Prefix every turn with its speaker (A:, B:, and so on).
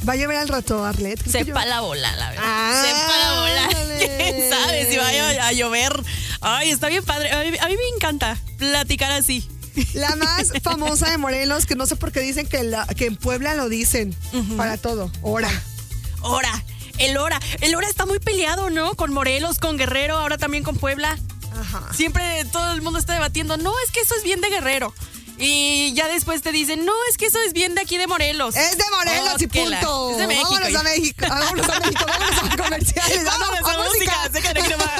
A: Va a llover al rato, Arlet.
B: Sepa la bola, la verdad. Sepa la bola. ¿Quién sabe si vaya a llover? Ay, está bien padre. A mí me encanta platicar así.
A: La más famosa de Morelos, que no sé por qué dicen que en Puebla lo dicen para todo. Hora.
B: El Hora está muy peleado, ¿no? Con Morelos, con Guerrero, ahora también con Puebla.
A: Ajá.
B: Siempre todo el mundo está debatiendo, no, es que eso es bien de Guerrero. Y ya después te dicen, no, es que eso es bien de aquí de Morelos.
A: Es de Morelos y punto.
B: Es de México.
A: Vámonos a México. Vámonos a comerciales.
B: Vámonos a música. Sé que no quiero más.